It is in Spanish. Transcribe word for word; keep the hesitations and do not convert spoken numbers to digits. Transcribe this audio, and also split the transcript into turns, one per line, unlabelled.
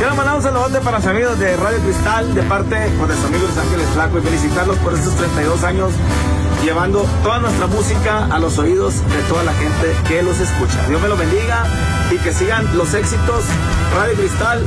Quiero mandar un saludote para los amigos de Radio Cristal, de parte pues, de sus amigos Los Ángeles Flaco, y felicitarlos por estos treinta y dos años, llevando toda nuestra música a los oídos de toda la gente que los escucha. Dios me lo bendiga y que sigan los éxitos. Radio Cristal,